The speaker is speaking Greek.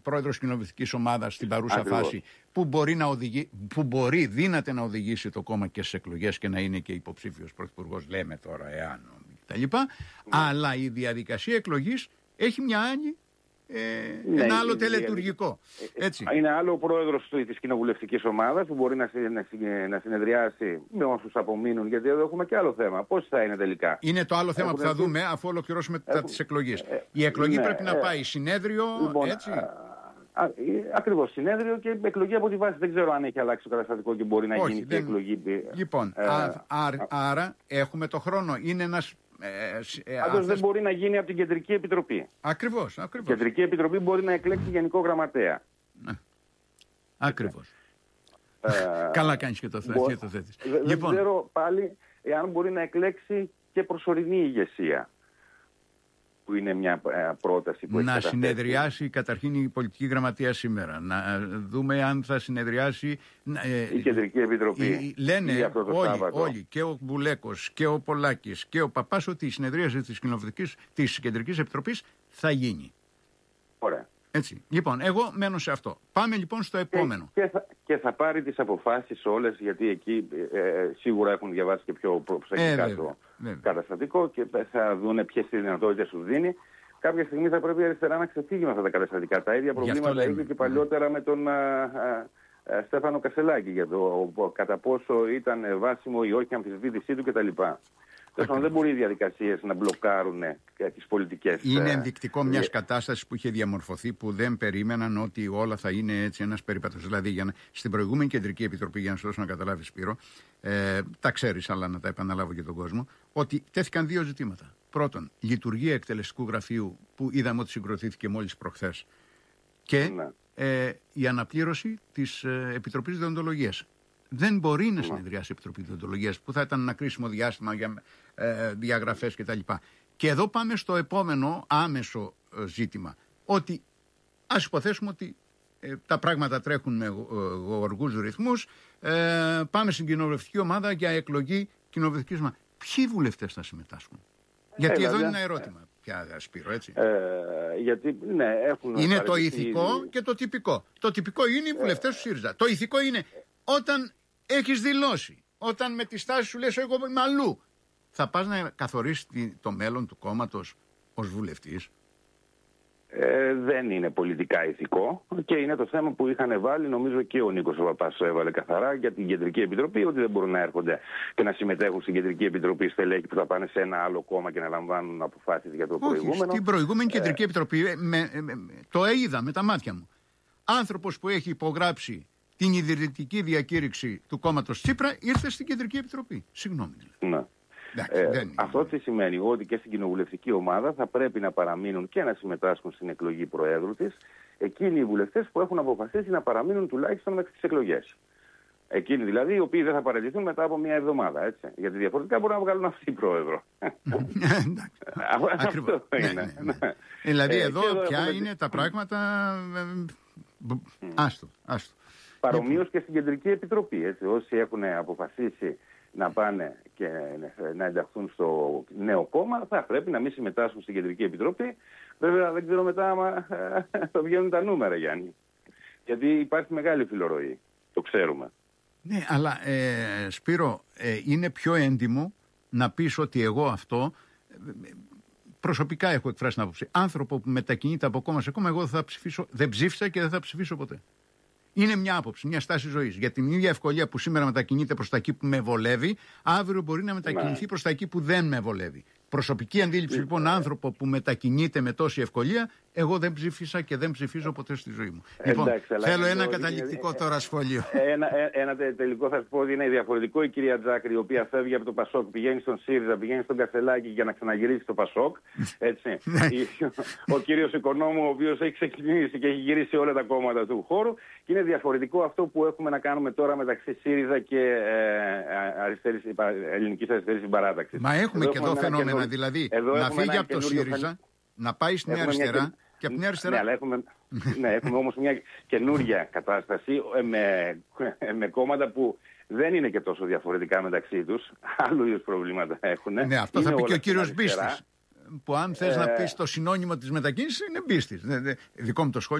πρόεδρος κοινοβουλευτικής ομάδας στην παρούσα φάση, που δύναται να οδηγήσει το κόμμα και στις εκλογές και να είναι και υποψήφιος πρωθυπουργός, λέμε τώρα, εάν κτλ. Αλλά η διαδικασία εκλογής έχει μια άλλη. Ένα άλλο τελετουργικό. Έτσι. Είναι άλλο ο πρόεδρος της κοινοβουλευτικής ομάδας που μπορεί να συνεδριάσει με όσους απομείνουν, γιατί εδώ έχουμε και άλλο θέμα. Πώς θα είναι τελικά. Είναι το άλλο θέμα που θα δούμε αφού ολοκληρώσουμε τις εκλογές. Η εκλογή πρέπει να πάει συνέδριο. Λοιπόν, έτσι. Ακριβώς, συνέδριο και εκλογή από τη βάση. Δεν ξέρω αν έχει αλλάξει το καταστατικό και μπορεί να γίνει και εκλογή. Λοιπόν, άρα έχουμε το χρόνο. Είναι ένας. Πάντως δεν μπορεί να γίνει από την Κεντρική Επιτροπή. Ακριβώς. Η Κεντρική Επιτροπή μπορεί να εκλέξει Γενικό Γραμματέα. Ναι. Ακριβώς. Καλά κάνεις και το θέτεις. Δεν ξέρω πάλι εάν μπορεί να εκλέξει και προσωρινή ηγεσία. Που είναι μια πρόταση που έχει να συνεδριάσει καταρχήν η πολιτική γραμματεία σήμερα. Να δούμε αν θα συνεδριάσει η Κεντρική Επιτροπή. Λένε όλοι, και ο Μπουλέκος και ο Πολάκης και ο Παπάς, ότι η συνεδρίαση της Κεντρικής Επιτροπής θα γίνει. Ωραία. Έτσι. Λοιπόν, εγώ μένω σε αυτό. Πάμε λοιπόν στο επόμενο. Και θα πάρει τις αποφάσεις όλες, γιατί εκεί σίγουρα έχουν διαβάσει και πιο προσεκτικά το καταστατικό και θα δουν ποιες δυνατότητες σου δίνει. Κάποια στιγμή θα πρέπει η αριστερά να ξεφύγει με αυτά τα καταστατικά. Τα ίδια προβλήματα είχε και παλιότερα με τον Στέφανο Κασελάκη για το κατά πόσο ήταν βάσιμο ή όχι αμφισβήτησή του κτλ. Δεν μπορεί οι διαδικασίες να μπλοκάρουν τις πολιτικές. Είναι ενδεικτικό μιας κατάστασης που είχε διαμορφωθεί, που δεν περίμεναν ότι όλα θα είναι έτσι ένας περίπατος. Δηλαδή, στην προηγούμενη Κεντρική Επιτροπή, για να σου δώσω να καταλάβεις, Σπύρο, τα ξέρεις, αλλά να τα επαναλάβω για τον κόσμο, ότι τέθηκαν δύο ζητήματα. Πρώτον, λειτουργία εκτελεστικού γραφείου, που είδαμε ότι συγκροτήθηκε μόλις προχθές, και η αναπλήρωση της Επιτροπής Δεοντολογίας. Δεν μπορεί να συνεδριάσει η Επιτροπή Δεοντολογίας, που θα ήταν ένα κρίσιμο διάστημα για διαγραφές κτλ. Και εδώ πάμε στο επόμενο άμεσο ζήτημα. Ότι ας υποθέσουμε ότι τα πράγματα τρέχουν με γοργούς ρυθμούς. Πάμε στην κοινοβουλευτική ομάδα για εκλογή κοινοβουλευτικής ομάδας. Ποιοι βουλευτές θα συμμετάσχουν? Γιατί εδώ είναι ένα ερώτημα πια, Σπύρο, έτσι. Γιατί, είναι το ηθικό και το τυπικό. Το τυπικό είναι οι βουλευτές του ΣΥΡΙΖΑ. Το ηθικό είναι όταν έχεις δηλώσει, όταν με τη στάση σου λες εγώ είμαι αλλού, θα πας να καθορίσεις το μέλλον του κόμματος ως βουλευτής? Δεν είναι πολιτικά ηθικό και είναι το θέμα που είχαν βάλει, νομίζω και ο Νίκος ο Παπάς το έβαλε καθαρά για την Κεντρική Επιτροπή, ότι δεν μπορούν να έρχονται και να συμμετέχουν στην Κεντρική Επιτροπή στελέχη που θα πάνε σε ένα άλλο κόμμα και να λαμβάνουν αποφάσεις για το προηγούμενο. Στην προηγούμενη Κεντρική Επιτροπή το είδα με τα μάτια μου. Άνθρωπος που έχει υπογράψει την ιδρυτική διακήρυξη του κόμματος Τσίπρα ήρθε στην Κεντρική Επιτροπή. Συγγνώμη δηλαδή. Ναι. Αυτό τι σημαίνει? Ότι και στην κοινοβουλευτική ομάδα θα πρέπει να παραμείνουν και να συμμετάσχουν στην εκλογή προέδρου της εκείνοι οι βουλευτές που έχουν αποφασίσει να παραμείνουν τουλάχιστον μέχρι τις εκλογές. Εκείνοι δηλαδή οι οποίοι δεν θα παραιτηθούν μετά από μια εβδομάδα. Έτσι. Γιατί διαφορετικά μπορούν να βγάλουν αυτοί πρόεδρο. Αυτό είναι. Δηλαδή εδώ πια είναι τα πράγματα. Άστο. Παρομοίως και στην Κεντρική Επιτροπή. Έτσι. Όσοι έχουν αποφασίσει να πάνε και να ενταχθούν στο νέο κόμμα θα πρέπει να μην συμμετάσχουν στην Κεντρική Επιτροπή. Βέβαια δεν ξέρω μετά άμα θα βγαίνουν τα νούμερα, Γιάννη. Γιατί υπάρχει μεγάλη φιλορροή. Το ξέρουμε. Ναι, αλλά Σπύρο, είναι πιο έντιμο να πεις ότι εγώ αυτό προσωπικά έχω εκφράσει την άποψη. Άνθρωπο που μετακινείται από κόμμα σε κόμμα, εγώ θα ψηφίσω, δεν ψήφισα και δεν θα ψηφίσω ποτέ. Είναι μια άποψη, μια στάση ζωής. Για την ίδια ευκολία που σήμερα μετακινείται προς τα εκεί που με βολεύει, αύριο μπορεί να μετακινηθεί προς τα εκεί που δεν με βολεύει. Προσωπική αντίληψη λοιπόν άνθρωπο που μετακινείται με τόση ευκολία, εγώ δεν ψήφισα και δεν ψηφίζω ποτέ στη ζωή μου. Λοιπόν, θέλω ένα καταληκτικό τώρα σχόλιο. Ένα τελικό θα σου πω ότι είναι διαφορετικό η κυρία Τζάκρη, η οποία φεύγει από το Πασόκ, πηγαίνει στον ΣΥΡΙΖΑ, πηγαίνει στον Κασελάκη για να ξαναγυρίσει στο Πασόκ. Έτσι. Ο κύριος Οικονόμου, ο οποίος έχει ξεκινήσει και έχει γυρίσει όλα τα κόμματα του χώρου. Και είναι διαφορετικό αυτό που έχουμε να κάνουμε τώρα μεταξύ ΣΥΡΙΖΑ και Ελληνικής Αριστερής Συμπαράταξης. Μα έχουμε και εδώ φαινόμενα. Δηλαδή να φύγει από το ΣΥΡΙΖΑ, να πάει στην αριστερά και από την αριστερά. Ναι, αλλά έχουμε όμως μια καινούρια κατάσταση με κόμματα που δεν είναι και τόσο διαφορετικά μεταξύ τους. Άλλου είδους προβλήματα έχουν. Ναι, αυτό θα πει και ο κύριος Μπίστης. Που αν θες να πεις το συνώνυμο της μετακίνησης είναι Μπίστης. Δικό μου το σχόλιο.